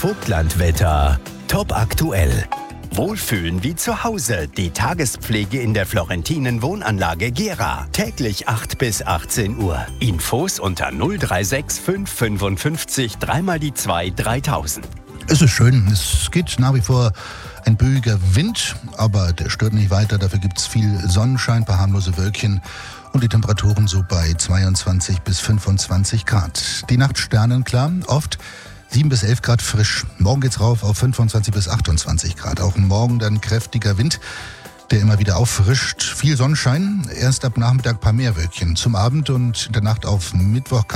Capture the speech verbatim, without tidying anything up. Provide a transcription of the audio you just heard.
Vogtlandwetter. Top aktuell. Wohlfühlen wie zu Hause. Die Tagespflege in der Florentinen Wohnanlage Gera. Täglich acht bis achtzehn Uhr. Infos unter null drei sechs fünf fünfundfünfzig drei mal die zwei dreitausend. Es ist schön. Es geht nach wie vor ein böiger Wind, aber der stört nicht weiter. Dafür gibt es viel Sonnenschein, paar harmlose Wölkchen und die Temperaturen so bei zweiundzwanzig bis fünfundzwanzig Grad. Die Nacht sternenklar, oft sieben bis elf Grad frisch. Morgen geht's rauf auf fünfundzwanzig bis achtundzwanzig Grad. Auch morgen dann kräftiger Wind, der immer wieder auffrischt. Viel Sonnenschein, erst ab Nachmittag ein paar mehr Wölkchen. Zum Abend und in der Nacht auf Mittwoch